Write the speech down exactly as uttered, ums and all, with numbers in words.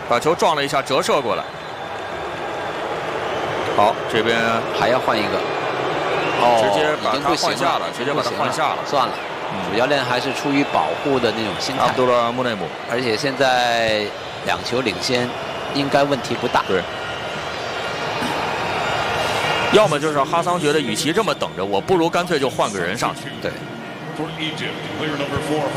把球撞了一下，折射过来。好，这边还要换一个。哦， 直接把他已经不行换下了，直接把他换下了。 算了，嗯、主教练还是出于保护的那种心态。 阿卜杜勒穆内姆， 而且现在两球领先，应该问题不大。 对。要么就是哈桑觉得，与其这么等着，我不如干脆就换个人上去。 对。